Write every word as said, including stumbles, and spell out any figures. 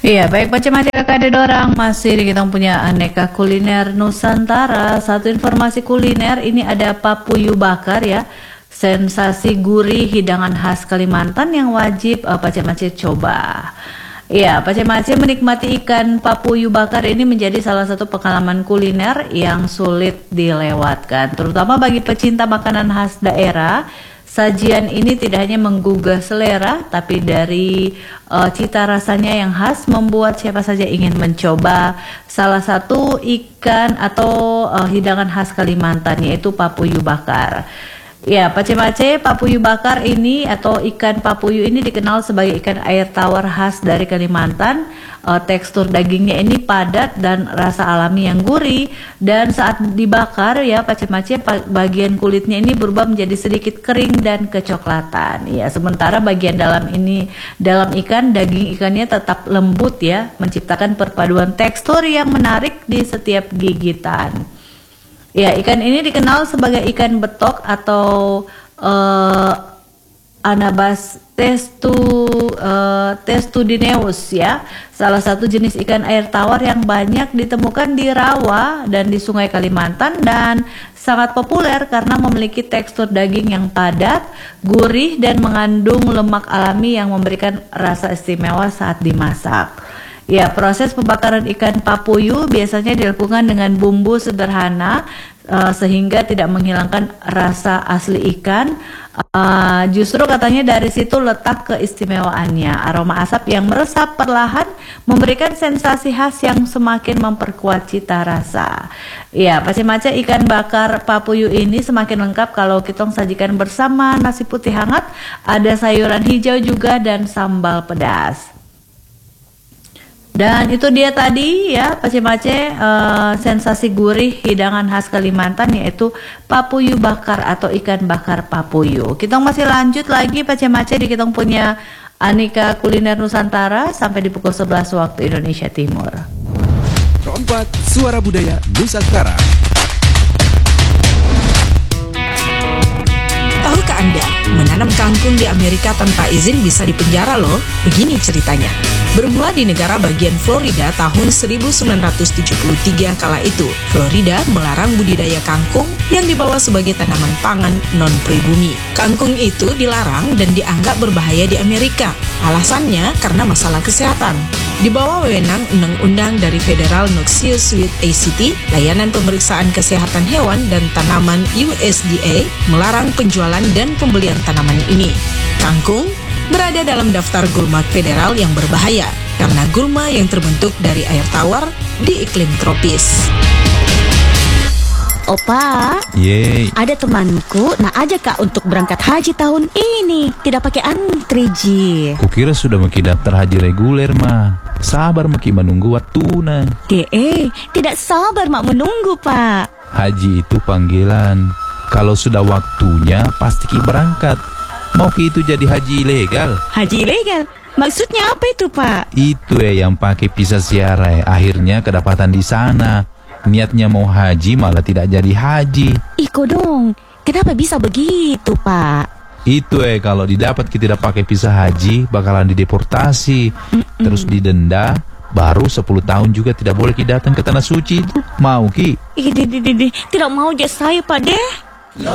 Iya, baik macam-macam kakak dorang masih di kita punya aneka kuliner Nusantara. Satu informasi kuliner ini ada papuyu bakar ya. Sensasi gurih hidangan khas Kalimantan yang wajib uh, Pace-Mace coba. Iya, Pace-Mace menikmati ikan papuyu bakar ini menjadi salah satu pengalaman kuliner yang sulit dilewatkan, terutama bagi pecinta makanan khas daerah. Sajian ini tidak hanya menggugah selera, tapi dari uh, cita rasanya yang khas membuat siapa saja ingin mencoba salah satu ikan atau uh, hidangan khas Kalimantan, yaitu papuyu bakar. Ya, Pace-Mace, papuyu bakar ini atau ikan papuyu ini dikenal sebagai ikan air tawar khas dari Kalimantan. Uh, tekstur dagingnya ini padat dan rasa alami yang gurih. Dan saat dibakar ya, Pace-Mace, bagian kulitnya ini berubah menjadi sedikit kering dan kecoklatan. Ya, sementara bagian dalam ini dalam ikan, daging ikannya tetap lembut ya, menciptakan perpaduan tekstur yang menarik di setiap gigitan. Ya, ikan ini dikenal sebagai ikan betok atau uh, Anabas testu, uh, testudineus ya. Salah satu jenis ikan air tawar yang banyak ditemukan di rawa dan di sungai Kalimantan dan sangat populer karena memiliki tekstur daging yang padat, gurih dan mengandung lemak alami yang memberikan rasa istimewa saat dimasak. Ya, proses pembakaran ikan papuyu biasanya dilakukan dengan bumbu sederhana uh, sehingga tidak menghilangkan rasa asli ikan. Uh, justru katanya dari situ letak keistimewaannya. Aroma asap yang meresap perlahan memberikan sensasi khas yang semakin memperkuat cita rasa. Ya, Pace-Mace, ikan bakar papuyu ini semakin lengkap kalau kita sajikan bersama nasi putih hangat, ada sayuran hijau juga dan sambal pedas. Dan itu dia tadi ya Pace-Mace, uh, sensasi gurih hidangan khas Kalimantan yaitu papuyu bakar atau ikan bakar papuyu. Kita masih lanjut lagi Pace-Mace di kita punya aneka kuliner Nusantara sampai di pukul sebelas waktu Indonesia Timur. Keempat, suara budaya Nusantara. Tahukah Anda, menanam kangkung di Amerika tanpa izin bisa dipenjara loh? Begini ceritanya. Bermula di negara bagian Florida tahun seribu sembilan ratus tujuh puluh tiga kala itu, Florida melarang budidaya kangkung yang dibawa sebagai tanaman pangan non-pribumi. Kangkung itu dilarang dan dianggap berbahaya di Amerika. Alasannya karena masalah kesehatan. Di bawah wewenang undang-undang dari Federal Noxious Weed A C T, layanan pemeriksaan kesehatan hewan dan tanaman U S D A melarang penjualan dan pembelian tanaman ini. Kangkung berada dalam daftar gulma federal yang berbahaya karena gulma yang terbentuk dari air tawar di iklim tropis. Opa, Yeay. ada temanku nak ajak kak untuk berangkat haji tahun ini. Tidak pakai antri ji. Kukira sudah maki daftar haji reguler mah. Sabar maki menunggu waktuna. De, tidak sabar mak menunggu pak. Haji itu panggilan. Kalau sudah waktunya pasti ki berangkat. Mau ki itu jadi haji ilegal? Haji ilegal? Maksudnya apa itu pak? Itu eh yang pakai visa ziarah, akhirnya kedapatan di sana. Niatnya mau haji malah tidak jadi haji. Iko dong, kenapa bisa begitu pak? Itu eh kalau didapat kita tidak pakai visa haji bakalan dideportasi, Mm-mm. terus didenda. Baru sepuluh tahun juga tidak boleh ki datang ke tanah suci itu. Mau ki? Ih, di, di, di, di. Tidak mau aja saya pak deh.